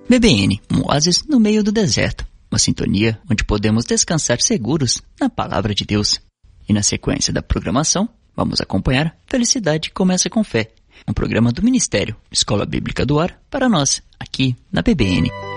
BBN, um oásis no meio do deserto. Uma sintonia onde podemos descansar seguros na Palavra de Deus. E na sequência da programação, vamos acompanhar Felicidade Começa com Fé, um programa do Ministério Escola Bíblica do Ar para nós, aqui na BBN.